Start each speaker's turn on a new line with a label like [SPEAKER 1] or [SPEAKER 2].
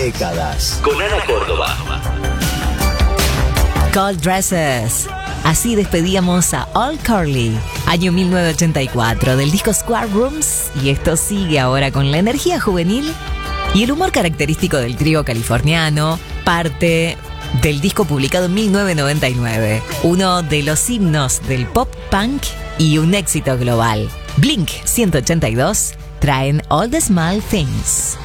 [SPEAKER 1] Décadas. Con Ana Córdoba.
[SPEAKER 2] Cold Dresses. Así despedíamos a All Curly, año 1984, del disco Square Rooms, y esto sigue ahora con la energía juvenil y el humor característico del trío californiano, parte del disco publicado en 1999, uno de los himnos del pop punk y un éxito global. Blink 182 traen All the Small Things.